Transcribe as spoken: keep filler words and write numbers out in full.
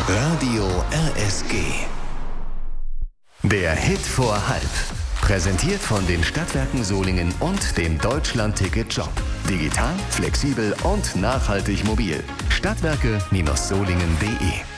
Radio R S G. Der Hit vor halb. Präsentiert von den Stadtwerken Solingen und dem Deutschland-Ticket-Job. Digital, flexibel und nachhaltig mobil. Stadtwerke Solingen punkt de